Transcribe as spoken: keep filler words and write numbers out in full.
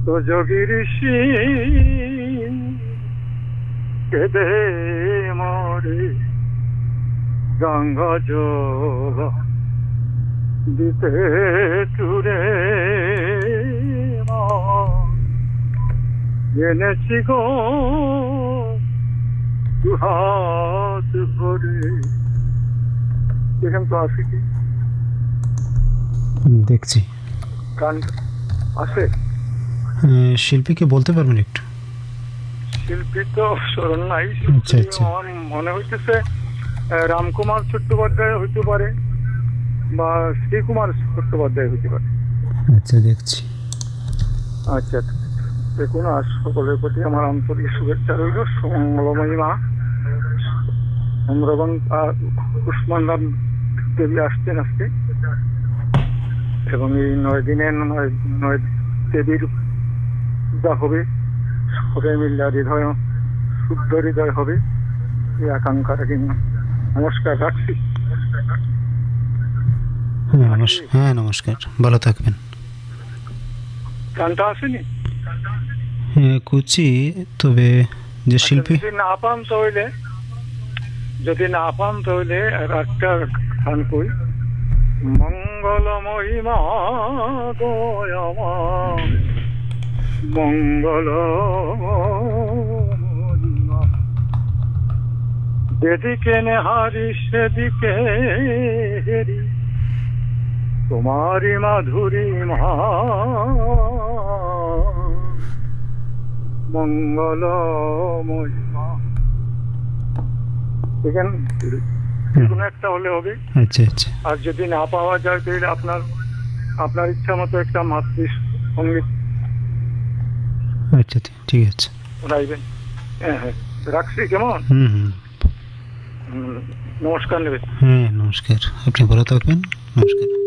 তো যোগীর কেদে মরে গঙ্গা যোগ দিতে তুরে এনেছি গো দুহাত ভরে। এখানে তো আসি কি দেখছি গান আছে। শিল্পীকে বলতে পারবেন একটু? শিল্পী তো স্মরণ নাই। আচ্ছা আচ্ছা, আমার মনে হইতেছে রামকুমার চট্টোপাধ্যায় হইতে পারে বা শ্রীকুমার চট্টোপাধ্যায় হইতে পারে। আচ্ছা দেখছি। আচ্ছা দেখুন, আর সকলের প্রতি আমার আন্তরিক শুভেচ্ছা রইল। সুমঙ্গলময়ী মা চন্দ্রবন উসমান রাম দেবী আসছেন আজকে, এবং এই নয় দিনে নয় নয় দেবীর পূজা হবে। সবাই মিল্লা হৃদয় শুদ্ধ হৃদয় হবে, এই আকাঙ্ক্ষা রাখি। নমস্কার, রাখছি। হ্যাঁ নমস্কার। হ্যাঁ নমস্কার, ভালো থাকবেন। গানটা আসেনি? হ্যাঁ কুচি, তবে যে শিল্পী যদি না পান তাহলে যদি না পান তাহলে একটা গান কই। মঙ্গলময়ী মা গো মঙ্গল যেদিকে নেহারি সেদিকে হেরি, তোমারি মাধুরী মা মঙ্গলময়ী মা। এখানে কোনো একটা হলে হবে। আচ্ছা আচ্ছা। আর যদি না পাওয়া যায় তাহলে আপনার আপনার ইচ্ছা মতো একটা মাতৃ সঙ্গীত আচ্ছা ঠিক আছে, শোনাইবেন। হ্যাঁ হ্যাঁ, রাখছি। কেমন? হুম হুম। নমস্কার নেবে। হ্যাঁ নমস্কার, আপনি ভালো থাকবেন। নমস্কার।